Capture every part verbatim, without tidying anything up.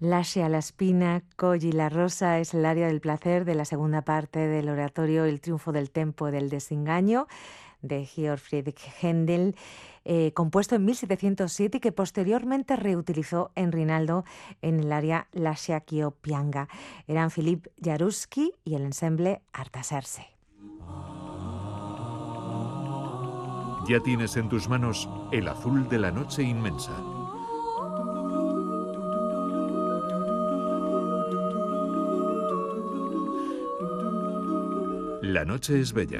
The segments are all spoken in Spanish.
Lascia la spina, cogli la rosa es el área del placer de la segunda parte del oratorio El triunfo del tempo del desengaño de Georg Friedrich Händel, eh, compuesto en mil setecientos siete y que posteriormente reutilizó en Rinaldo en el área Lascia ch'io pianga. Eran Philipp Jaruski y el ensemble Artaserse. Ya tienes en tus manos el azul de la noche inmensa. La noche es bella.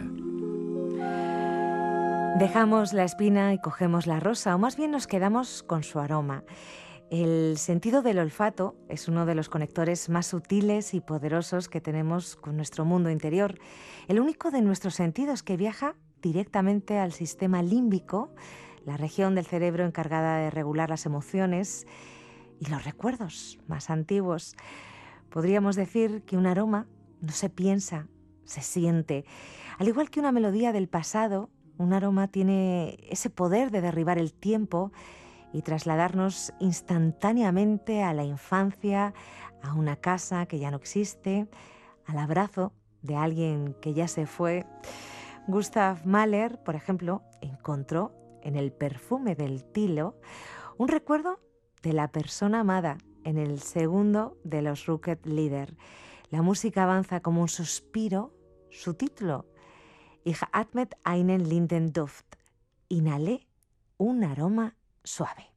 Dejamos la espina y cogemos la rosa, o más bien nos quedamos con su aroma. El sentido del olfato es uno de los conectores más sutiles y poderosos que tenemos con nuestro mundo interior. El único de nuestros sentidos que viaja directamente al sistema límbico, la región del cerebro encargada de regular las emociones y los recuerdos más antiguos. Podríamos decir que un aroma no se piensa, se siente. Al igual que una melodía del pasado, un aroma tiene ese poder de derribar el tiempo y trasladarnos instantáneamente a la infancia, a una casa que ya no existe, al abrazo de alguien que ya se fue. Gustav Mahler, por ejemplo, encontró en el perfume del tilo un recuerdo de la persona amada en el segundo de los Rucket-Lieder. La música avanza como un suspiro, su título, Ich atmet einen linden Duft, inhalé un aroma suave.